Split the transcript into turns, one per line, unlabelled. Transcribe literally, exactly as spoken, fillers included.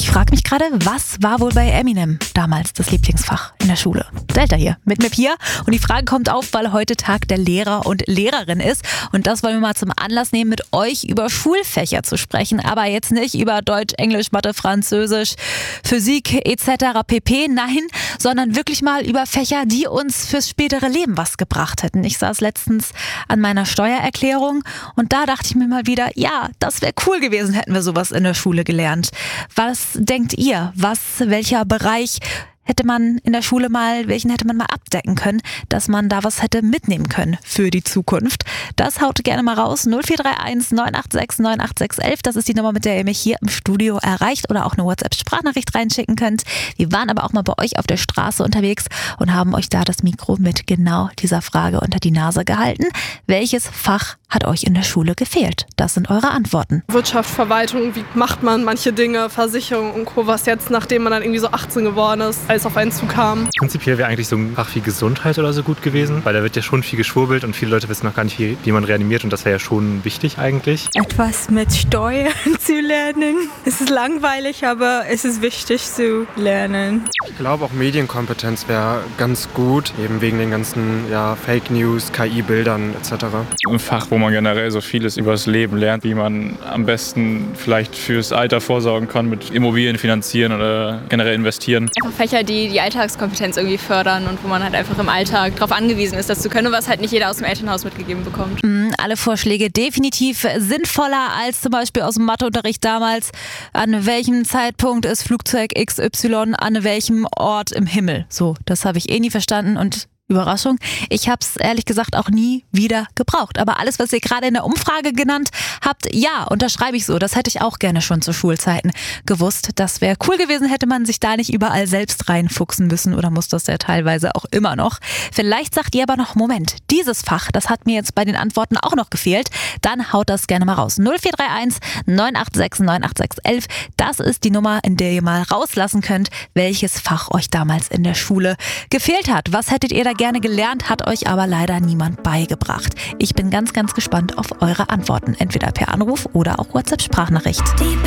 Ich frage mich gerade, was war wohl bei Eminem damals das Lieblingsfach in der Schule? Delta hier mit mir Pia und die Frage kommt auf, weil heute Tag der Lehrer und Lehrerin ist und das wollen wir mal zum Anlass nehmen, mit euch über Schulfächer zu sprechen, aber jetzt nicht über Deutsch, Englisch, Mathe, Französisch, Physik et cetera pp. Nein, sondern wirklich mal über Fächer, die uns fürs spätere Leben was gebracht hätten. Ich saß letztens an meiner Steuererklärung und da dachte ich mir mal wieder, ja, das wäre cool gewesen, hätten wir sowas in der Schule gelernt. Was denkt ihr? Was, welcher Bereich hätte man in der Schule mal, welchen hätte man mal abdecken können, dass man da was hätte mitnehmen können für die Zukunft? Das haut gerne mal raus. null vier drei eins neun acht sechs neun acht sechs eins eins. Das ist die Nummer, mit der ihr mich hier im Studio erreicht oder auch eine WhatsApp-Sprachnachricht reinschicken könnt. Wir waren aber auch mal bei euch auf der Straße unterwegs und haben euch da das Mikro mit genau dieser Frage unter die Nase gehalten. Welches Fach hat euch in der Schule gefehlt? Das sind eure Antworten.
Wirtschaft, Verwaltung, wie macht man manche Dinge, Versicherung und Co., was jetzt, nachdem man dann irgendwie so achtzehn geworden ist, alles auf einen zukam.
Prinzipiell wäre eigentlich so ein Fach wie Gesundheit oder so gut gewesen, weil da wird ja schon viel geschwurbelt und viele Leute wissen noch gar nicht, wie, wie man reanimiert und das wäre ja schon wichtig eigentlich.
Etwas mit Steuern zu lernen. Es ist langweilig, aber es ist wichtig zu lernen.
Ich glaube auch Medienkompetenz wäre ganz gut, eben wegen den ganzen ja, Fake News, K I-Bildern et cetera.
Ein Fach, wo man generell so vieles über das Leben lernt, wie man am besten vielleicht fürs Alter vorsorgen kann, mit Immobilien finanzieren oder generell investieren.
Einfach Fächer, die die Alltagskompetenz irgendwie fördern und wo man halt einfach im Alltag darauf angewiesen ist, das zu können, was halt nicht jeder aus dem Elternhaus mitgegeben bekommt.
Mhm, alle Vorschläge definitiv sinnvoller als zum Beispiel aus dem Matheunterricht damals. An welchem Zeitpunkt ist Flugzeug X Y an welchem Ort im Himmel? So, das habe ich eh nie verstanden und Überraschung. Ich habe es ehrlich gesagt auch nie wieder gebraucht. Aber alles, was ihr gerade in der Umfrage genannt habt, ja, unterschreibe ich so. Das hätte ich auch gerne schon zu Schulzeiten gewusst. Das wäre cool gewesen, hätte man sich da nicht überall selbst reinfuchsen müssen oder muss das ja teilweise auch immer noch. Vielleicht sagt ihr aber noch, Moment, dieses Fach, das hat mir jetzt bei den Antworten auch noch gefehlt. Dann haut das gerne mal raus. null vier drei eins neun acht sechs neun acht sechs eins eins. Das ist die Nummer, in der ihr mal rauslassen könnt, welches Fach euch damals in der Schule gefehlt hat. Was hättet ihr da gerne gelernt, hat euch aber leider niemand beigebracht. Ich bin ganz, ganz gespannt auf eure Antworten, entweder per Anruf oder auch WhatsApp-Sprachnachricht.